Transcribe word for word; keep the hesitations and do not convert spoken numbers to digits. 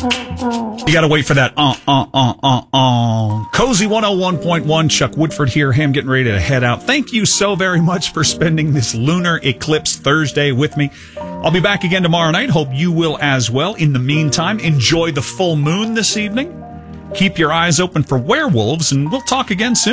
You got to wait for that. Uh, uh, uh, uh, uh. Cozy one oh one point one. Chuck Woodford here. Hey, I'm getting ready to head out. Thank you so very much for spending this lunar eclipse Thursday with me. I'll be back again tomorrow night. Hope you will as well. In the meantime, enjoy the full moon this evening. Keep your eyes open for werewolves, and we'll talk again soon.